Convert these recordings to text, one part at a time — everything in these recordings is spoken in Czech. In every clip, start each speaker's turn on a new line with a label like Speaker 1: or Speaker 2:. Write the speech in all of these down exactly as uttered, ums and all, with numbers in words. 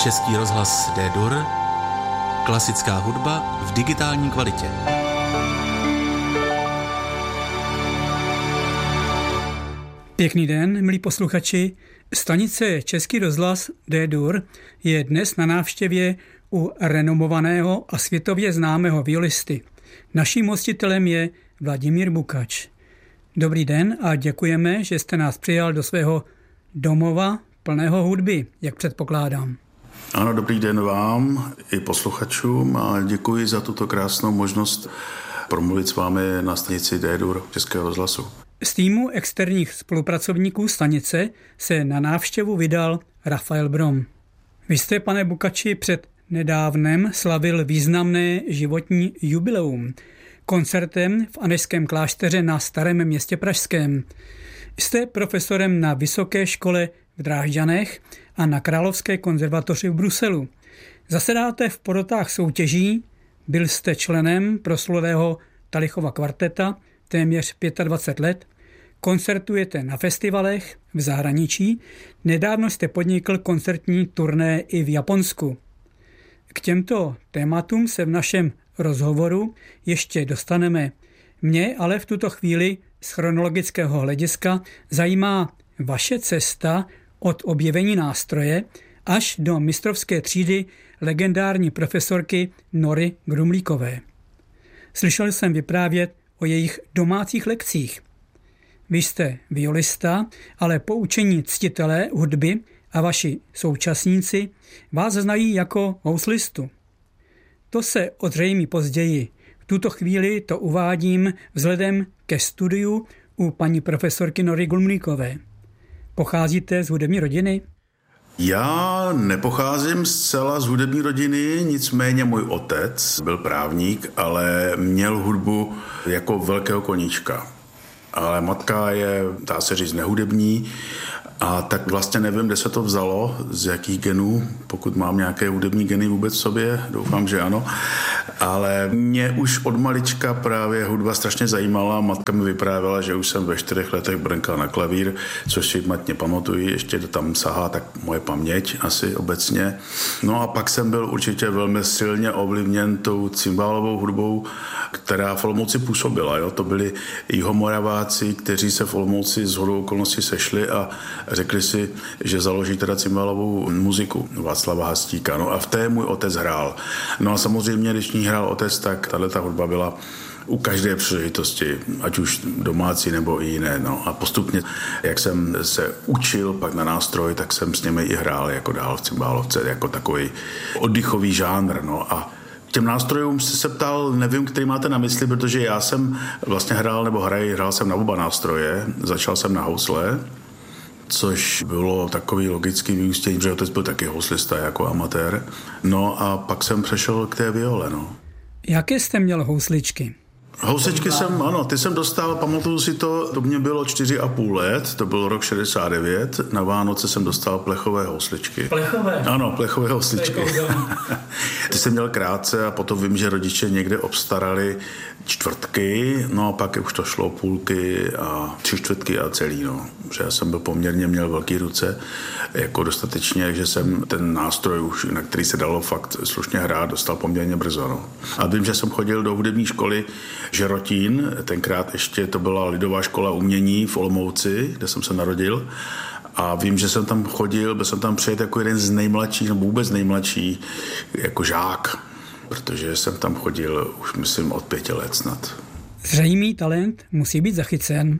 Speaker 1: Český rozhlas D-Dur, klasická hudba v digitální kvalitě.
Speaker 2: Pěkný den, milí posluchači. Stanice Český rozhlas D-Dur je dnes na návštěvě u renomovaného a světově známého violisty. Naším hostitelem je Vladimír Bukač. Dobrý den a děkujeme, že jste nás přijal do svého domova plného hudby, jak předpokládám.
Speaker 3: Ano, dobrý den vám i posluchačům a děkuji za tuto krásnou možnost promluvit s vámi na stanici D-Dur Českého rozhlasu.
Speaker 2: Z týmu externích spolupracovníků stanice se na návštěvu vydal Rafael Brom. Vy jste, pane Bukači, před nedávnem slavil významné životní jubileum koncertem v Anežském klášteře na Starém Městě pražském. Jste profesorem na Vysoké škole v Drážďanech a na Královské konzervatoři v Bruselu. Zasedáte v porotách soutěží, byl jste členem proslulého Talichova kvarteta téměř dvacet pět let, koncertujete na festivalech v zahraničí, nedávno jste podnikl koncertní turné i v Japonsku. K těmto tématům se v našem rozhovoru ještě dostaneme. Mě ale v tuto chvíli z chronologického hlediska zajímá vaše cesta od objevení nástroje až do mistrovské třídy legendární profesorky Nory Grumlíkové. Slyšel jsem vyprávět o jejich domácích lekcích. Vy jste violista, ale po učení ctitelé hudby a vaši současníci vás znají jako houslistu. To se ozřejmí později. V tuto chvíli to uvádím vzhledem ke studiu u paní profesorky Nory Grumlíkové. Pocházíte z hudební rodiny?
Speaker 3: Já nepocházím zcela z hudební rodiny, nicméně můj otec byl právník, ale měl hudbu jako velkého koníčka. Ale matka je, dá se říct, nehudební, a tak vlastně nevím, kde se to vzalo, z jakých genů, pokud mám nějaké hudební geny vůbec v sobě, doufám, že ano. Ale mě už od malička právě hudba strašně zajímala. Matka mi vyprávěla, že už jsem ve čtyřech letech brnkal na klavír, což si matně pamatuji, ještě tam sahá tak moje paměť asi obecně. No a pak jsem byl určitě velmi silně ovlivněn tou cymbálovou hudbou, která v Olomouci působila. Jo? To byli jihomoraváci, kteří se v Olomouci shodou okolností sešli a řekli si, že založí teda cymbálovou muziku Václava Hastíka. No a v té můj otec hrál. No a samozřejmě, když ní hrál otec, tak tato hudba byla u každé příležitosti, ať už domácí nebo i jiné. No a postupně, jak jsem se učil pak na nástroj, tak jsem s nimi i hrál jako dál v cymbálovce, jako takový oddychový žánr. No a těm nástrojům jste se ptal, nevím, který máte na mysli, protože já jsem vlastně hrál nebo hraj, hrál jsem na oba nástroje. Začal jsem na housle, což bylo takový logický vyústění, protože otec byl taky houslista jako amatér. No a pak jsem přešel k té viole, no.
Speaker 2: Jaké jste měl housličky?
Speaker 3: Housličky jsem, ano, ty jsem dostal, pamatuju si to, to mě bylo čtyři a půl let, to byl rok šedesát devět, na Vánoce jsem dostal plechové housličky.
Speaker 2: Plechové?
Speaker 3: Ano, plechové housličky. Ty jsem měl krátce a potom vím, že rodiče někde obstarali čtvrtky, no a pak už to šlo půlky a tři čtvrtky a celý, no. Že já jsem byl poměrně, měl velký ruce, jako dostatečně, že jsem ten nástroj už, na který se dalo fakt slušně hrát, dostal poměrně brzo, no. A vím, že jsem chodil do hudební školy Žerotín, tenkrát ještě to byla lidová škola umění v Olomouci, kde jsem se narodil. A vím, že jsem tam chodil, byl jsem tam přijet jako jeden z nejmladších, nebo vůbec nejmladší, jako žák, protože jsem tam chodil už, myslím, od pěti let snad.
Speaker 2: Zřejmý talent musí být zachycen.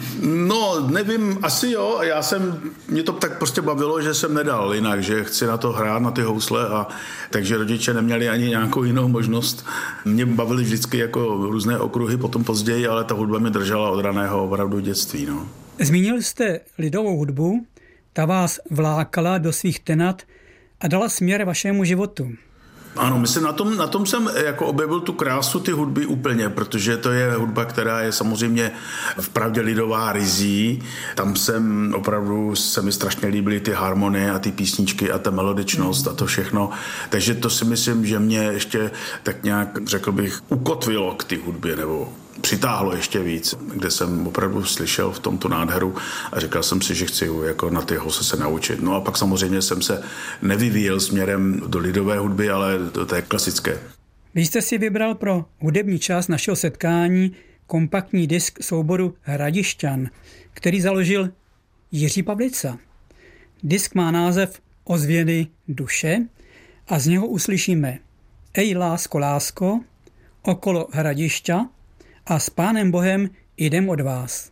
Speaker 3: No, nevím, asi jo. Já jsem, mě to tak prostě bavilo, že jsem nedal jinak, že chci na to hrát, na ty housle, a takže rodiče neměli ani nějakou jinou možnost. Mě bavily vždycky jako různé okruhy, potom později, ale ta hudba mě držela od raného opravdu dětství, no.
Speaker 2: Zmínil jste lidovou hudbu, ta vás vlákala do svých tenat a dala směr vašemu životu.
Speaker 3: Ano, myslím, na tom, na tom jsem jako objevil tu krásu ty hudby úplně, protože to je hudba, která je samozřejmě vpravdě lidová rizí. Tam jsem opravdu, se mi strašně líbily ty harmonie a ty písničky a ta melodičnost a to všechno. Takže to si myslím, že mě ještě tak nějak, řekl bych, ukotvilo k té hudbě, nebo přitáhlo ještě víc, kde jsem opravdu slyšel v tomto nádheru a říkal jsem si, že chci jako na ty hose se naučit. No a pak samozřejmě jsem se nevyvíjel směrem do lidové hudby, ale do té klasické.
Speaker 2: Vy jste si vybral pro hudební část našeho setkání kompaktní disk souboru Hradišťan, který založil Jiří Pavlica. Disk má název Ozvěny duše a z něho uslyšíme Ej lásko, lásko, Okolo Hradišťa a S Pánem Bohem idem od vás.